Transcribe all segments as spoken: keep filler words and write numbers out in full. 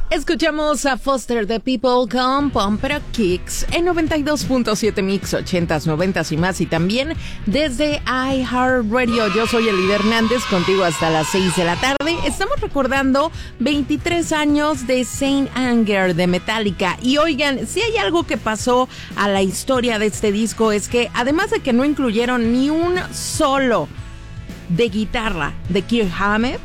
Escuchamos a Foster the People con Pumper Kicks en noventa y dos punto siete Mix, ochentas, noventas y más, y también desde iHeartRadio. Yo soy Elida Hernández, contigo hasta las seis de la tarde. Estamos recordando veintitrés años de Saint Anger de Metallica. Y oigan, si hay algo que pasó a la historia de este disco es que además de que no incluyeron ni un solo de guitarra de Kirk Hammett,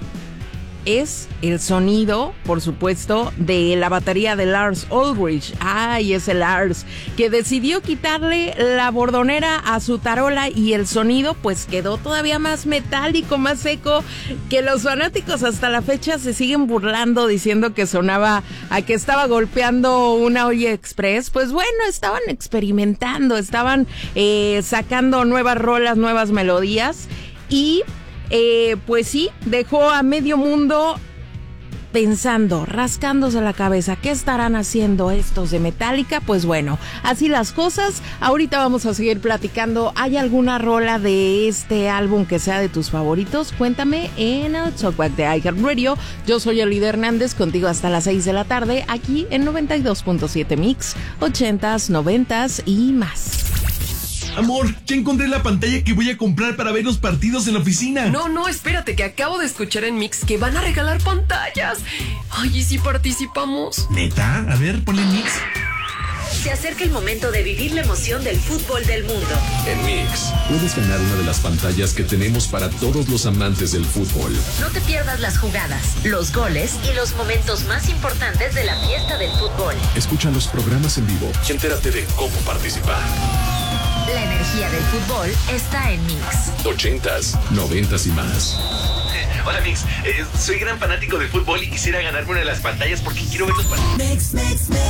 es el sonido, por supuesto, de la batería de Lars Ulrich. Ay, ese Lars, que decidió quitarle la bordonera a su tarola y el sonido pues quedó todavía más metálico, más seco, que los fanáticos hasta la fecha se siguen burlando diciendo que sonaba a que estaba golpeando una olla express. Pues bueno, estaban experimentando, estaban eh, sacando nuevas rolas, nuevas melodías y... Eh, pues sí, dejó a medio mundo pensando, rascándose la cabeza, ¿qué estarán haciendo estos de Metallica? Pues bueno, así las cosas. Ahorita vamos a seguir platicando. ¿Hay alguna rola de este álbum que sea de tus favoritos? Cuéntame en el Talkback de iHeartRadio. Yo soy Elida Hernández, contigo hasta las seis de la tarde, aquí en noventa y dos punto siete Mix, ochentas, noventas y más. Amor, ya encontré la pantalla que voy a comprar para ver los partidos en la oficina. No, no, espérate, que acabo de escuchar en Mix que van a regalar pantallas. Ay, ¿y si participamos? ¿Neta? A ver, ponle Mix. Se acerca el momento de vivir la emoción del fútbol del mundo. En Mix, puedes ganar una de las pantallas que tenemos para todos los amantes del fútbol. No te pierdas las jugadas, los goles y los momentos más importantes de la fiesta del fútbol. Escucha los programas en vivo y entérate de cómo participar. La energía del fútbol está en Mix. Ochentas, noventas y más. Hola Mix, eh, soy gran fanático del fútbol y quisiera ganarme una de las pantallas porque quiero ver los partidos. Mix, Mix, Mix.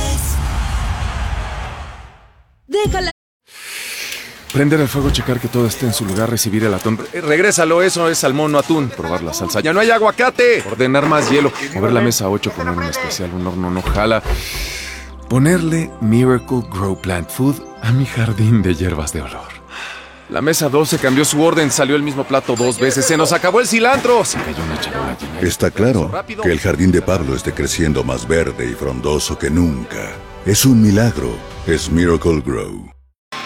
Déjala. Prender el fuego, checar que todo esté en su lugar, recibir el atún. Eh, regrésalo, eso es salmón, no atún. Probar la salsa. ¡Ya no hay aguacate! Ordenar más hielo. Mover la mesa ocho, poner un especial, un horno no jala. Ponerle Miracle Grow Plant Food a mi jardín de hierbas de olor. La mesa doce cambió su orden, salió el mismo plato dos veces, se nos acabó el cilantro. Se cayó una charola llena. Está claro que el jardín de Pablo esté creciendo más verde y frondoso que nunca. Es un milagro, es Miracle Grow.